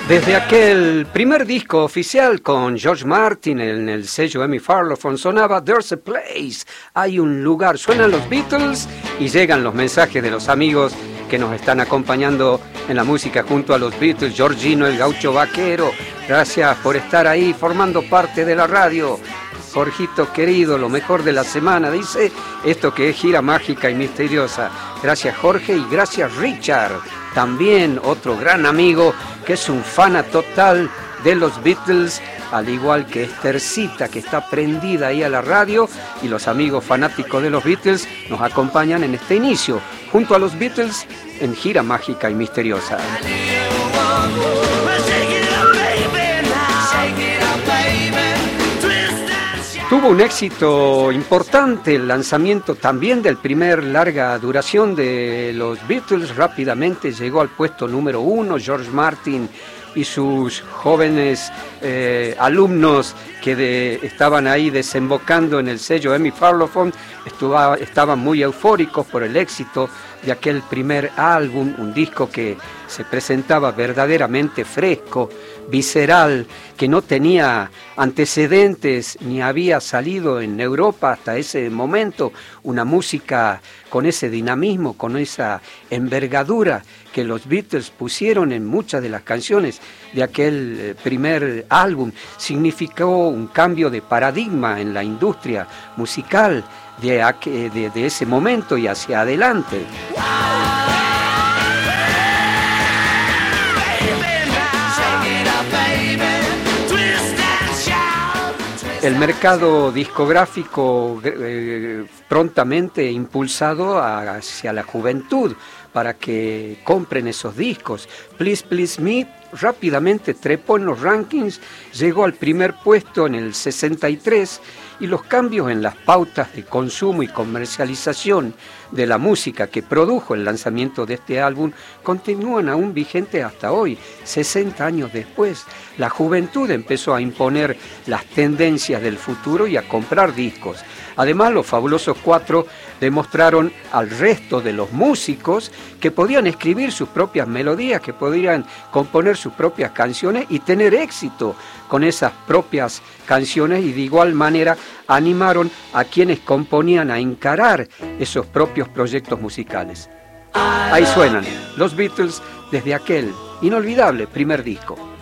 Desde aquel primer disco oficial con George Martin en el sello Emi Farlophone sonaba There's a Place, hay un lugar, suenan los Beatles y llegan los mensajes de los amigos que nos están acompañando en la música junto a los Beatles. Georgino, el gaucho vaquero, gracias por estar ahí formando parte de la radio. Jorgito querido, lo mejor de la semana, dice esto que es gira mágica y misteriosa. Gracias Jorge y gracias Richard, también otro gran amigo que es un fana total de los Beatles, al igual que Esthercita, que está prendida ahí a la radio, y los amigos fanáticos de los Beatles nos acompañan en este inicio, junto a los Beatles en gira mágica y misteriosa. Tuvo un éxito importante el lanzamiento también del primer larga duración de los Beatles. Rápidamente llegó al puesto número 1. George Martin y sus jóvenes alumnos que estaban ahí desembocando en el sello Emi Farlophone estaban muy eufóricos por el éxito de aquel primer álbum, un disco que se presentaba verdaderamente fresco, visceral, que no tenía antecedentes ni había salido en Europa hasta ese momento, una música con ese dinamismo, con esa envergadura que los Beatles pusieron en muchas de las canciones de aquel primer álbum. Significó un cambio de paradigma en la industria musical de ese momento y hacia adelante. El mercado discográfico prontamente impulsado hacia la juventud para que compren esos discos. Please Please Me rápidamente trepó en los rankings, llegó al primer puesto en el 63 y los cambios en las pautas de consumo y comercialización de la música que produjo el lanzamiento de este álbum continúan aún vigentes hasta hoy, 60 años después. La juventud empezó a imponer las tendencias del futuro y a comprar discos. Además, los Fabulosos Cuatro demostraron al resto de los músicos que podían escribir sus propias melodías, que podían componer sus propias canciones y tener éxito con esas propias canciones, y de igual manera animaron a quienes componían a encarar esos propios proyectos musicales. Ahí suenan los Beatles desde aquel inolvidable primer disco.